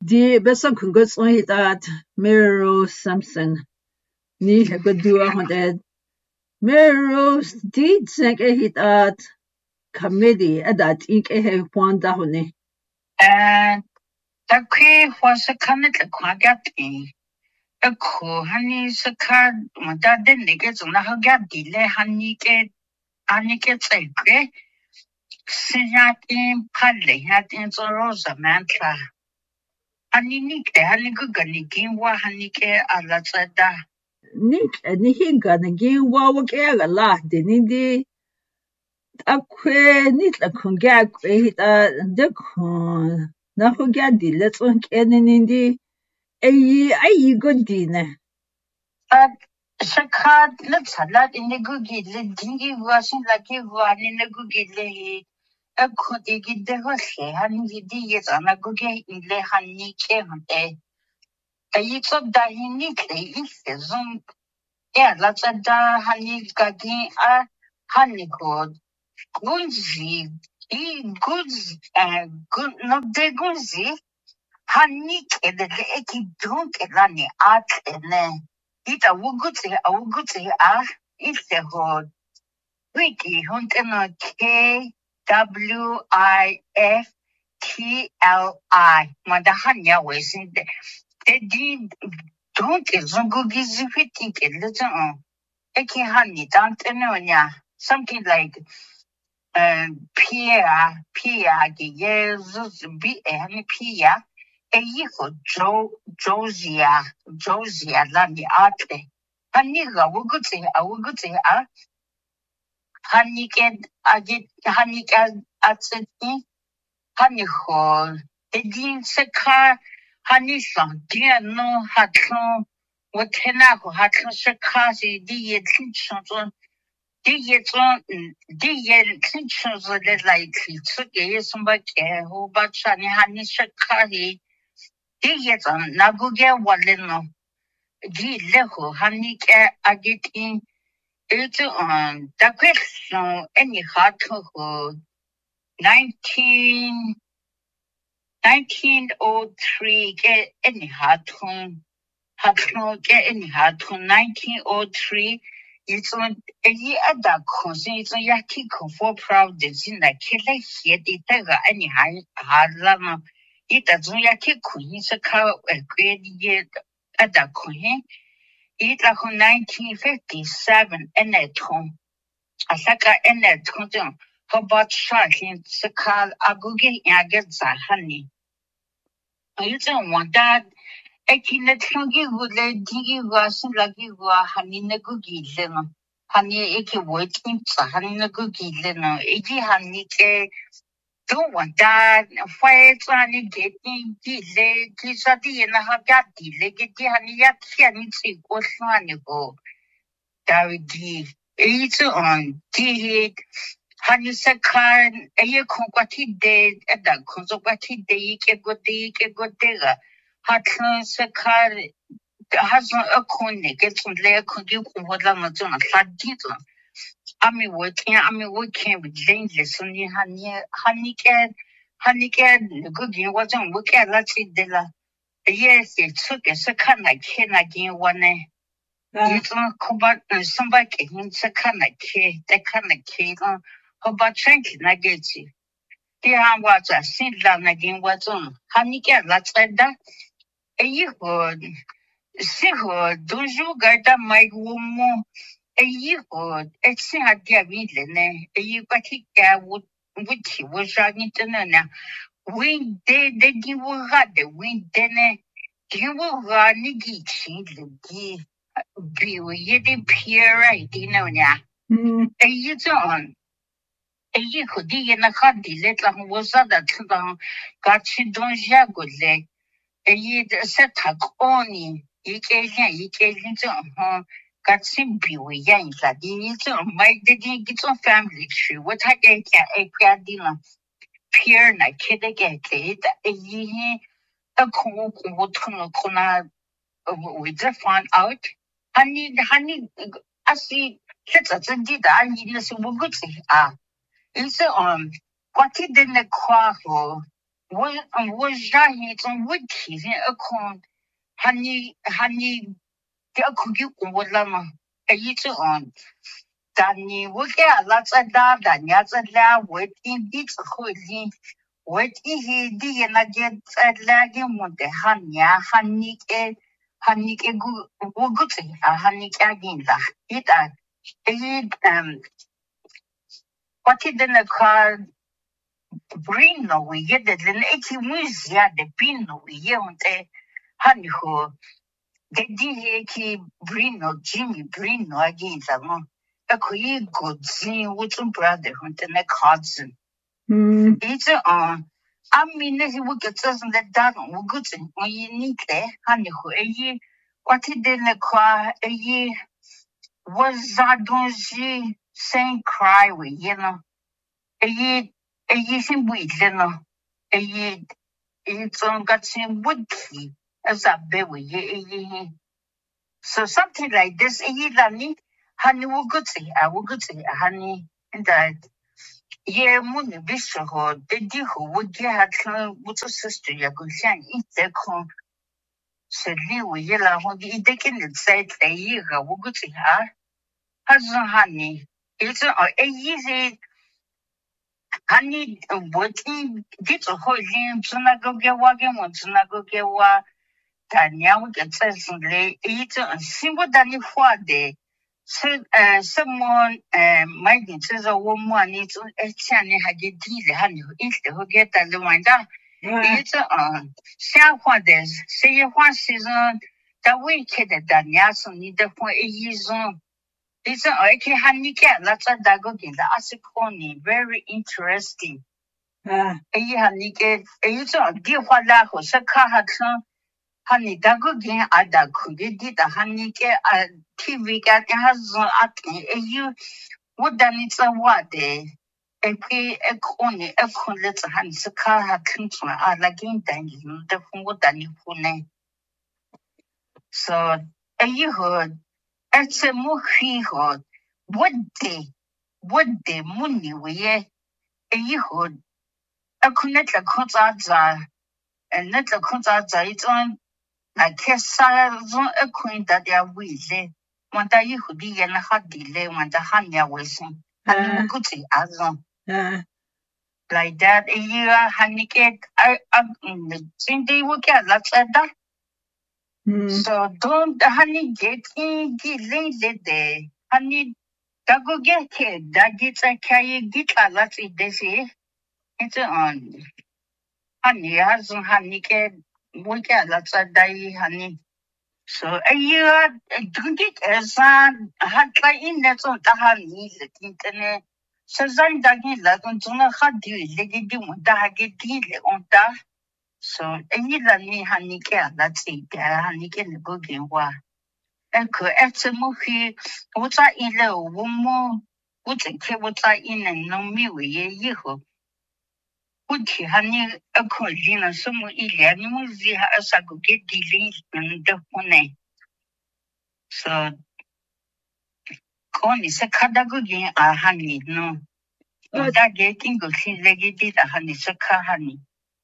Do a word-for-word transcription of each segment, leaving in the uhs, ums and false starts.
Die besser kun godt sige at Mary Rose Sampson ni har godt du har det Mary Rose dit tænker hit at comedy at at ikke have point der henne. Eh, der kunne også komme til kwagat i. Aku hani sekat mata den deket zona hagat dile hani ke hani ke tsekwe sejat in palle hat in zorosa mantra. Hani nike hani gugani kinwa hani ke alatsada. Nik ni hinga na gi wawa ke ga la de ni di akwe ni la kun ga kwe hit at de kun na ho ga di le tson ke ni ni di ayi ayi good di ne. At sekat let salat in the gugi le dingi wasin laki wa ni ne gugi le aku digi de hoshe hani di yes ana gugi ile hani ke hante. Ayi tsop da hini kle ise zon ya la tsada hani gagi a hani ko gunzi i guz uh, gun no de gunzi hani ke de le eki dun ke la ni at ne ita wugutse a wugutse a ise ho wiki huntena K W I F T L I manda hanya wesin de de don't get zongo gizi fiti ke little on. Eki honey don't know something like um Pia Pia Jesus be any Pia a yiko Jo Josia Josia landi ate. Honey ga wuguti a wuguti a honey get a get honey get at honey hole. The dean seka honey song dear no hatron what can I go hatron sekasi di ye tinchon di ye ton di ye tinchon the like took a somebody who but shani honey sekari di ye ton naguge waleno di leho honey ke agit in it's on the question any hot to nineteen nineteen oh three get any hatun hatun get any hatun nineteen oh three it's on a year at that cousin it's on yaki for proudness in the killer here the tega any high halama it doesn't yaki queen a car a great year at that queen it like nineteen fifty seven and at home a saka and at home how about shocking the car agugi agets honey I don't want that. I can't give would let Digi was lucky wa honey na googie leno. Honey, eke waiting to honey na googie leno. Egi honey ke don't want that. Fire honey getting delay. Kisati and a hagat delay. Get the honey yat can see what's honey go. Darigi. It's on the honey second a year conquati day at the consoquati day ke go day ke go dega hatlan second has a conic gets on there could you what I'm not doing a flat dito I mean working I mean working with dangerous on the honey honey can honey can the good game wasn't working at let's see de la yes it took a second like can again one it's not combat somebody can second like that kind of kid Oba chanki na geti. Ki wacha sindla na gin waton. Hanike la tsada. E yiho siho dunju garda mai wumo. E yiho etsi hadia vidle ne. E yipati ka wut wuti wajani tenana. Win de de gi wugade win dene. Gi wugani gi chindle gi. Biwe yedi pira idino nya. E yiton. Et que dit na khadi let la woza da tdan gachi donja godle et yi set hak oni yikelin yikelin to ha gachi biwe yan la di to mai de di gitson family tree what ha ke ka e kwa di na peer na kede ke ke e yi a ko ko tno kona we just find out hani hani asi setsa tdi da ani na su bugutsi ah It's um, what did the quaho 我我让一种问题人而看，喊你喊你这可给我了吗？哎，一种啊，但你我给拉在那，但你在那，我听你只会听，我听he你那个在那个么的喊你喊你个喊你个我我个子啊，喊你个人啦，一旦一嗯，我听的那个。Brino wiye de den eki muzia de Pino wiye onte hani ho de di eki Brino Jimmy Brino again samo ako yi godzin wutun brother onte ne cousin Hmm. it's on amine hi wuke tsasen de dan wugutin yi nite hani ho eyi kwati de ne kwa eyi wazadonji saint cry we you know eyi eyi simbuidleno eyi It's woodkey as a baby. Ye So something like this, ye lani, honey will good say, I will good say, honey, and that ye moon bishop or the dear who would get her with a sister, ya could shine eat their corn. Said Liu, yella, when the deacon said a year, I will good say, ah, husband, honey. It's a easy honey, working, get a whole limb, synagogue, wagon, one synagogue. Tanya get certainly eat a simple than what day. So, uh, someone, uh, my says a woman is a channel had a deal, honey, eat the who get at the window. It's on. Shall what this, say one season, the wicked that Yason need the point a year's on. It's a okay, honey cat, that's a dog in the Asiconi, very interesting. Ah. A honey get a user of dear what that was a car had some. Honey, dago gen ada kuge di da honey ke a T V ka ke has at e you what dan it's a what de e pe e kone e kone tsa han se ka ha kintwa a la gen dan you de fu what dan you ne so e you heard it's a mo he heard what de what de money we e you heard a kone la konza za and net la konza za it's on na kesa zon e kuin da dia wile wanda yi hudi yana hadile wanda hanya wesin hani mukuti azon like that a year hanike I sinde wuke la tsada so don't hani get in gi le de hani dago get ke dagi tsa kai gita la tsi desi it's on hani azon hanike wuke la tsada yi hani So a year, don't it as a had by in that on Tahani, the internet. Sazan Dagi Lagon Tuna had you, Lady Dagi deal on that. So a year, me Hanika, that's it, Hanika the good game wa. Echo at a movie, what's I in a woman, what's a care what I in and no me with ye yeho. Would he honey a colina some ilya, no see how as I could get delayed and the one. So Koni se kadagu gen a hani no. Da getting go sin legiti da hani se ka hani.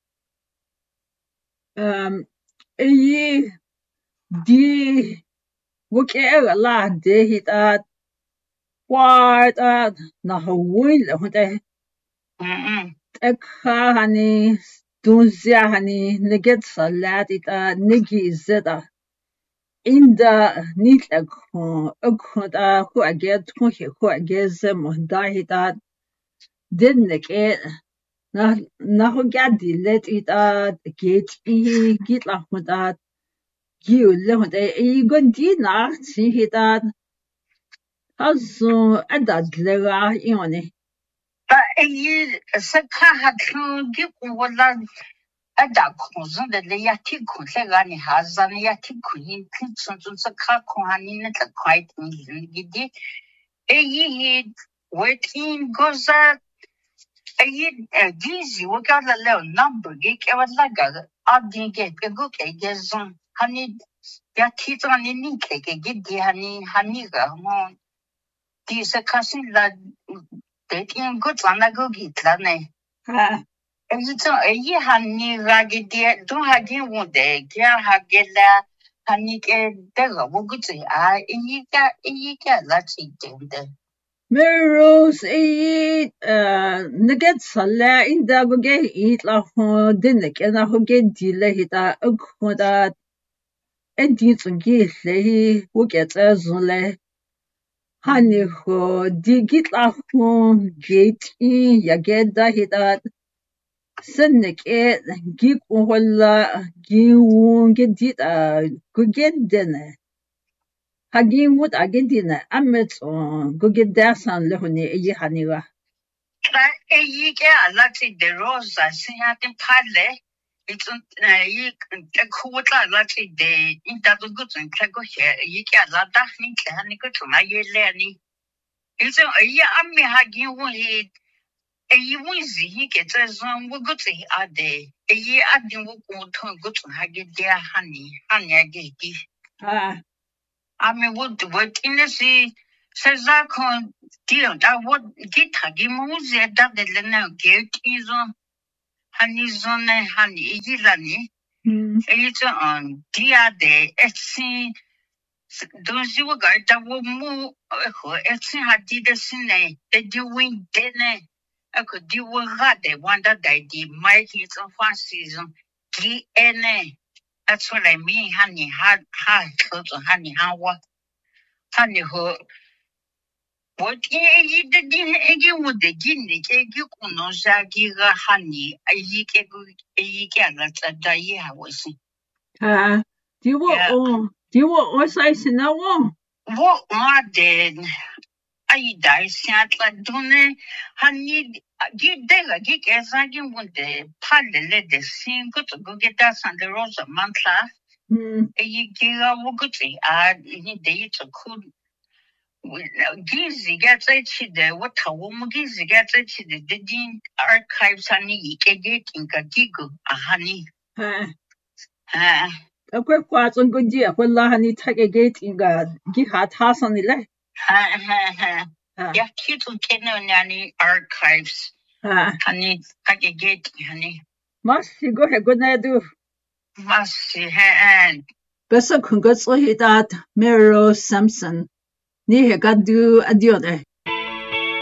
Um, eyi di wuke la de hita wa da na hawil hote. Mm Ekha hani dunzia hani neget salat ita negi zeda. Inda nitla ko ekhoda ko aget ko ko ageze mo da hita dinnek e na na ho gadi let ita get i git la hoda giu le hoda e gondina si hita hazo adad lega ione. But a year se ka ha kan gi wala ada kuzun da le yati ku se gani hazan yati ku yin kin sun sun se ka ku hani ne ta quite ni gidi. E yi working goes that Ayi gizi wakala leo number gik ewa laga adi get egu ke gezon hani ya tita ni ni ke ke gidi hani hani ga mo di se kasin la dating good lana go git la ne Ha Ito ayi hani ragi dia do hagi wonde kia hagela hani ke daga wuguti a ayi ka ayi ka lati dende. Meros i naget salla inda goge itla ho dinne kena ho ge dile hita ukhoda enti tsungi le wo ke tsa zule hani ho digitla ho gate i ya geda hita senne ke gi wala gi won ge dita goge dene hagi wut agedina amet goge dasan le honi yi haniwa. Ka ayi ke lati de rosa sinyatin pale. It's ayi ke kuwata lati de inta do gutun ka go he ayi ke lata ni ke hani ko tuna yele ni. Ito ayi amme hagi won he ayi won zi hi ke tsa zon wo gutu ade ayi adin wo ko ton gutu hagi dia hani hani age gi. Ah. Amme wo do what in the sea says that con deal that what get hagi mo ze da de lena get izon hani zone hani igilani. It's on dia de etsin dozi wo ga da wo mu ho etsin hadi de sine de di win dene ako di wo ga de wanda da di mike it's on one season gi ene that's what I mean honey ha ha so honey ha wa honey ho what ye de di ege wo de gi ne ke gi kuno ja gi ga honey ayi ke gu ayi ke ga ta da yi ha wo si Ah, di wo o di wo o sai sina wo wo ma de ai dai siatla dune hani gi dela gi kesa gi wonde palle le de cinco to go get that on the rosa mantla e gi ga wuguti a ni de to could gizi get it de what how mo gizi get it de din archives hani ke get in ka gigo a hani ha ha akwai kwatsun guji akwai lahani take gate inga gi ha ta sani le ha ha ha ya kitu kene nani archives ha hani take gate hani Masi go he go na du Masi he besa kunga tso hitat Mero Samson ni he ga du adiode